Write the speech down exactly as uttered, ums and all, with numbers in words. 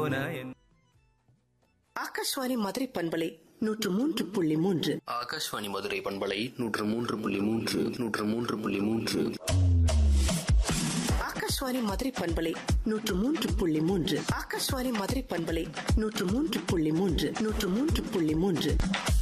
போன ஆகாஷ்வாணி மதுரை பண்பலை நூற்று மூன்று புள்ளி மூன்று. ஆகாஷ்வாணி மதுரை பண்பலை நூற்று மூன்று புள்ளி மூன்று நூற்று மூன்று புள்ளி மூன்று. ஆகாஷ்வாணி மதுரை பண்பலை நூற்று மூன்று புள்ளி மூன்று. ஆகாஷ்வாணி மதுரை பண்பலை நூற்று மூன்று புள்ளி மூன்று நூற்று மூன்று புள்ளி மூன்று.